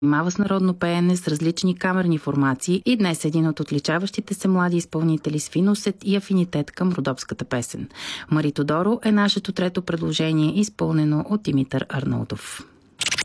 занимава с народно пеене, с различни камерни формации и днес е един от отличаващите се млади изпълнители с финусет и афинитет към родопската песен. Мари Тодоро е нашето трето предложение, изпълнено от Димитър Арнаудов.